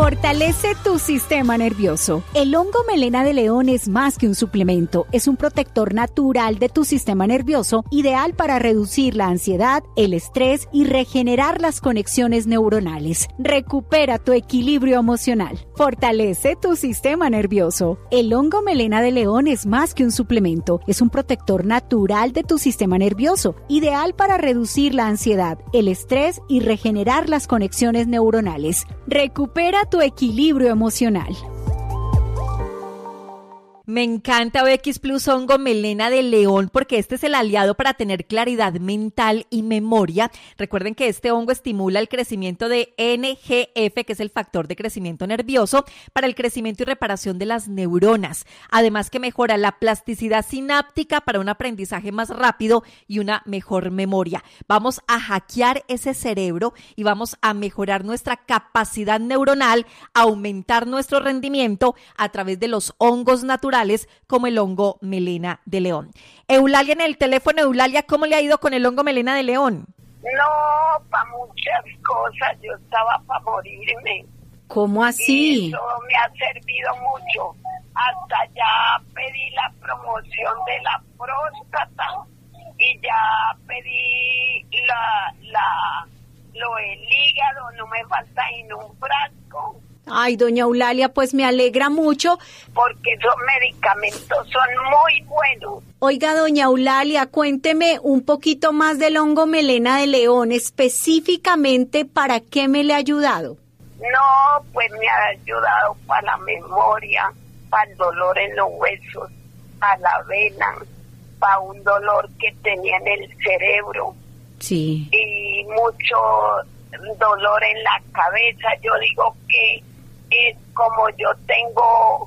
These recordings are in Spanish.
Fortalece tu sistema nervioso. El hongo melena de león es más que un suplemento, es un protector natural de tu sistema nervioso, ideal para reducir la ansiedad, el estrés y regenerar las conexiones neuronales. Recupera tu equilibrio emocional. Fortalece tu sistema nervioso. El hongo melena de león es más que un suplemento, es un protector natural de tu sistema nervioso, ideal para reducir la ansiedad, el estrés y regenerar las conexiones neuronales. Recupera tu equilibrio emocional. Me encanta OX Plus Hongo Melena de León porque este es el aliado para tener claridad mental y memoria. Recuerden que este hongo estimula el crecimiento de NGF, que es el factor de crecimiento nervioso, para el crecimiento y reparación de las neuronas. Además que mejora la plasticidad sináptica para un aprendizaje más rápido y una mejor memoria. Vamos a hackear ese cerebro y vamos a mejorar nuestra capacidad neuronal, aumentar nuestro rendimiento a través de los hongos naturales como el hongo melena de león. Eulalia en el teléfono. Eulalia, ¿cómo le ha ido con el hongo melena de león? No, para muchas cosas, yo estaba para morirme. ¿Cómo así? Y eso me ha servido mucho. Hasta ya pedí la promoción de la próstata y ya pedí lo del hígado, no me falta en un frasco. Ay, doña Eulalia, pues me alegra mucho. Porque esos medicamentos son muy buenos. Oiga, doña Eulalia, cuénteme un poquito más del hongo melena de león, específicamente para qué me le ha ayudado. No, pues me ha ayudado para la memoria, para el dolor en los huesos, para la vena, para un dolor que tenía en el cerebro. Sí. Y mucho dolor en la cabeza. Yo digo que es como yo tengo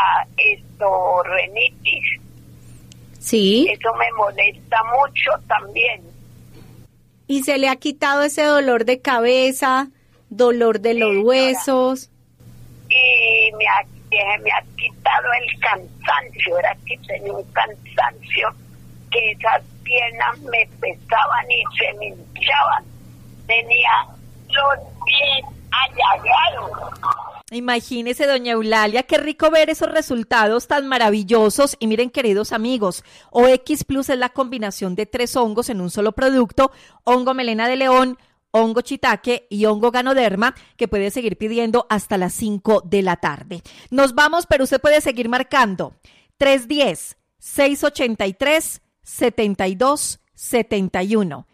rinitis. Sí. Eso me molesta mucho también. ¿Y se le ha quitado ese dolor de cabeza, dolor de los huesos? Y me ha quitado el cansancio. Era que tenía un cansancio, que esas piernas me pesaban y se me hinchaban. Tenía los pies allagados. Imagínese, doña Eulalia, qué rico ver esos resultados tan maravillosos. Y miren, queridos amigos, OX Plus es la combinación de 3 hongos en un solo producto: hongo melena de león, hongo shiitake y hongo ganoderma, que puede seguir pidiendo hasta las 5 de la tarde. Nos vamos, pero usted puede seguir marcando 310-683-7271.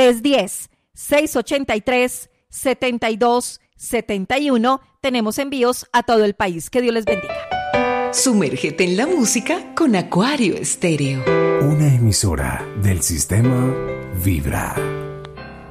310-683-7271. Tenemos envíos a todo el país. Que Dios les bendiga. Sumérgete en la música con Acuario Estéreo. Una emisora del sistema Vibra.